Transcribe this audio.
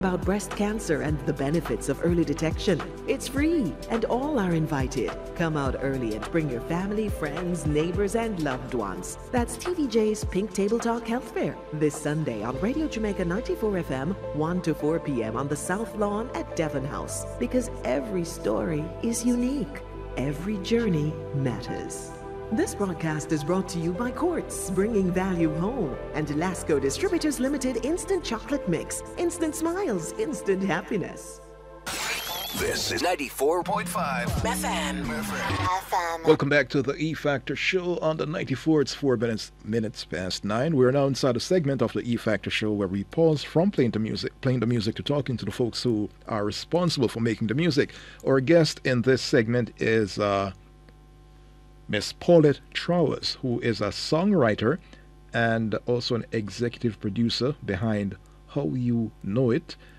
about breast cancer and the benefits of early detection. It's free and all are invited. Come out early and bring your family, friends, neighbors, and loved ones. That's TVJ's Pink Table Talk Health Fair this Sunday on Radio Jamaica 94 FM, 1 to 4 p.m. on the South Lawn at Devon House. Because every story is unique. Every journey matters. This broadcast is brought to you by Quartz, bringing value home, and Lasco Distributors Limited Instant Chocolate Mix. Instant smiles, instant happiness. This is 94.5 FM. Welcome back to the E Factor Show on the 94. It's 4 minutes past 9. We're now inside a segment of the E Factor Show where we pause from playing the music to talking to the folks who are responsible for making the music. Our guest in this segment is Miss Paulette Trowers, who is a songwriter and also an executive producer behind How You Know It.